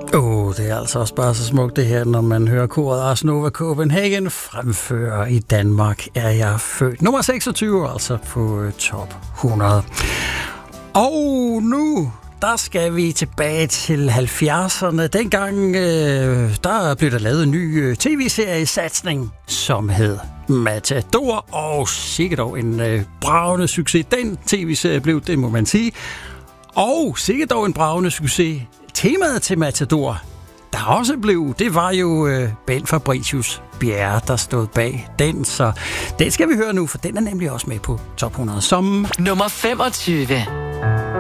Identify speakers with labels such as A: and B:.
A: Det er altså også bare så smukt det her, når man hører koret Ars Nova Copenhagen fremfører I Danmark er jeg født. Nummer 26 altså på top 100. Og nu, der skal vi tilbage til 70'erne. Dengang, der blev der lavet en ny tv-seriesatsning, som hed Matador, og sikkert dog en bragende succes. Den tv-serie blev, det må man sige. Og sikkert dog en bragende succes. Temaet til Matador, der også blev, det var jo Bent Fabricius Bjerre, der stod bag den. Så den skal vi høre nu, for den er nemlig også med på top 100 som
B: nummer 25.